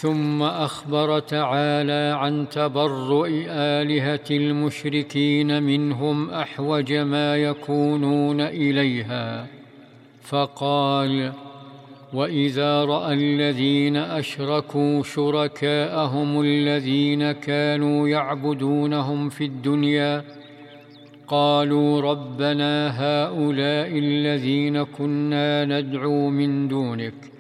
ثم أخبر تعالى عن تبرؤ آلهة المشركين منهم أحوج ما يكونون إليها، فقال: وإذا رأى الذين أشركوا شركاءهم الذين كانوا يعبدونهم في الدنيا قالوا ربنا هؤلاء الذين كنا ندعو من دونك